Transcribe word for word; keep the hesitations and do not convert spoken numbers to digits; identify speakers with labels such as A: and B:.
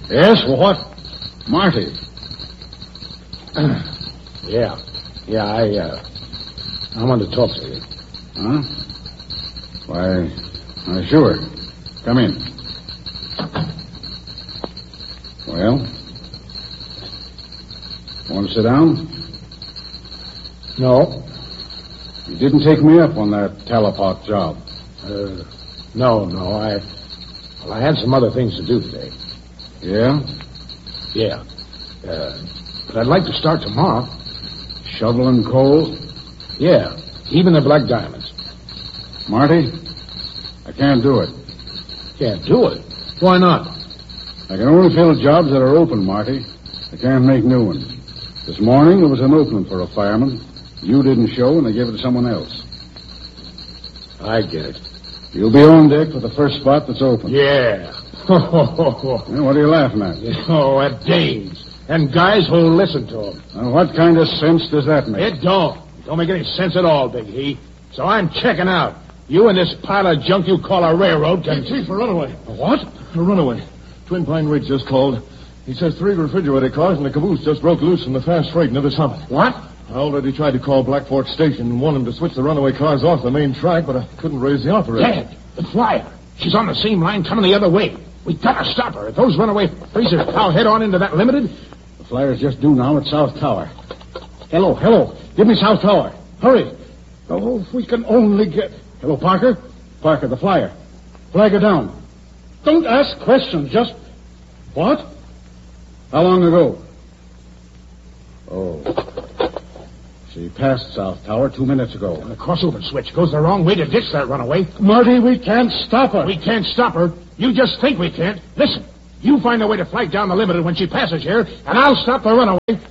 A: Yes, what?
B: Marty.
A: yeah. Yeah, I, uh... I want to talk to you.
B: Huh? Why, why, sure. Come in. Well? Want to sit down?
A: No.
B: You didn't take me up on that Talapot job.
A: Uh, no, no, I... Well, I had some other things to do today.
B: Yeah?
A: Yeah. Uh, but I'd like to start tomorrow.
B: Shoveling coal?
A: Yeah, even the black diamonds.
B: Marty, I can't do it.
A: Can't do it? Why not?
B: I can only fill jobs that are open, Marty. I can't make new ones. This morning there was an opening for a fireman. You didn't show, and they gave it to someone else.
A: I get it.
B: You'll be on deck for the first spot that's open.
A: Yeah.
B: Well, what are you laughing at?
A: Oh, at dames. And guys who'll listen to them.
B: Now, what kind of sense does that make?
A: It don't. It don't make any sense at all, Big He. So I'm checking out. You and this pile of junk you call a railroad can...
C: Hey, Chief, a runaway.
A: A what?
C: A runaway. Twin Pine Ridge just called. He says three refrigerator cars and a caboose just broke loose from the fast freight near the summit.
A: What?
C: I already tried to call Black Fork Station and warn them to switch the runaway cars off the main track, but I couldn't raise the operator.
A: Dad, the flyer. She's on the same line coming the other way. We gotta stop her. If those runaway freezers plow head on into that limited...
B: The flyer's just due now at South Tower. Hello, hello. Give me South Tower. Hurry. Oh, if we can only get... Hello, Parker. Parker, the flyer. Flag her down. Don't ask questions, just... What? How long ago? Oh. She passed South Tower two minutes ago.
A: And the crossover switch goes the wrong way to ditch that runaway.
B: Marty, we can't stop her.
A: We can't stop her. You just think we can't. Listen, you find a way to flag down the limited when she passes here, and I'll stop the runaway